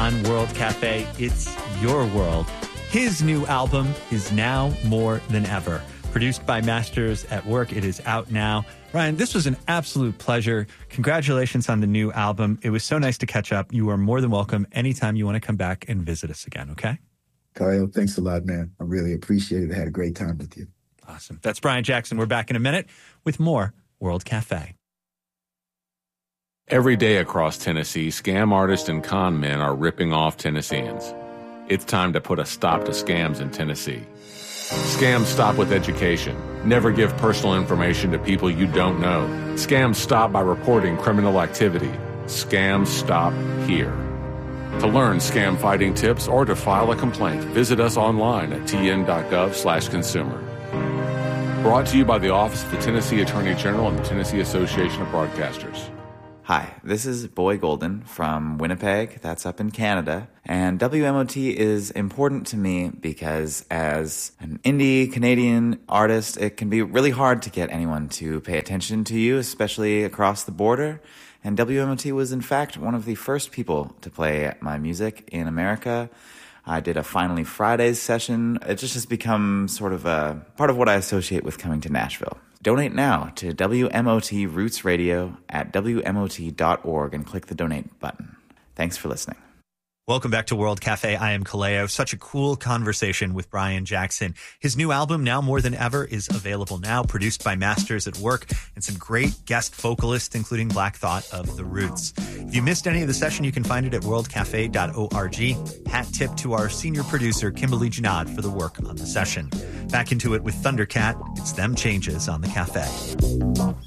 on World Cafe. It's your world. His new album is Now More Than Ever. Produced by Masters at Work. It is out now. Ryan, this was an absolute pleasure. Congratulations on the new album. It was so nice to catch up. You are more than welcome anytime you want to come back and visit us again, okay? Kyle, thanks a lot, man. I really appreciate it. I had a great time with you. Awesome. That's Brian Jackson. We're back in a minute with more World Cafe. Every day across Tennessee, scam artists and con men are ripping off Tennesseans. It's time to put a stop to scams in Tennessee. Scams stop with education. Never give personal information to people you don't know. Scams stop by reporting criminal activity. Scams stop here. To learn scam fighting tips or to file a complaint, visit us online at tn.gov/consumer. Brought to you by the Office of the Tennessee Attorney General and the Tennessee Association of Broadcasters. Hi, this is Boy Golden from Winnipeg, that's up in Canada, and WMOT is important to me because as an indie Canadian artist, it can be really hard to get anyone to pay attention to you, especially across the border, and WMOT was in fact one of the first people to play my music in America. I did a Finally Fridays session. It just has become sort of a part of what I associate with coming to Nashville. Donate now to WMOT Roots Radio at WMOT.org and click the donate button. Thanks for listening. Welcome back to World Cafe. I am Kaleo. Such a cool conversation with Brian Jackson. His new album, Now More Than Ever, is available now, produced by Masters at Work, and some great guest vocalists, including Black Thought of The Roots. If you missed any of the session, you can find it at worldcafe.org. Hat tip to our senior producer, Kimberly Janad, for the work on the session. Back into it with Thundercat. It's Them Changes on the Cafe.